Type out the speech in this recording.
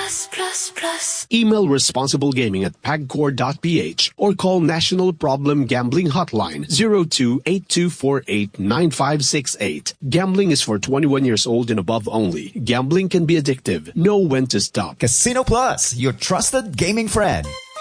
Email responsiblegaming@pagcor.ph or call National Problem Gambling Hotline 02-8248-9568. Gambling is for 21 years old and above only. Gambling can be addictive. Know when to stop. Casino Plus, your trusted gaming friend.